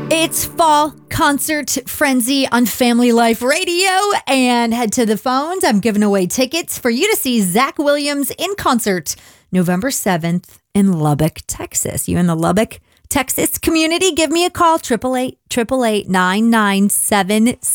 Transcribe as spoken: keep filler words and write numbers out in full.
It's fall concert frenzy on Family Life Radio, and head to the phones. I'm giving away tickets for you to see Zach Williams in concert November seventh in Lubbock, Texas. You in the Lubbock, Texas community? Give me a call, eight eight eight, eight eight eight, nine nine seven six.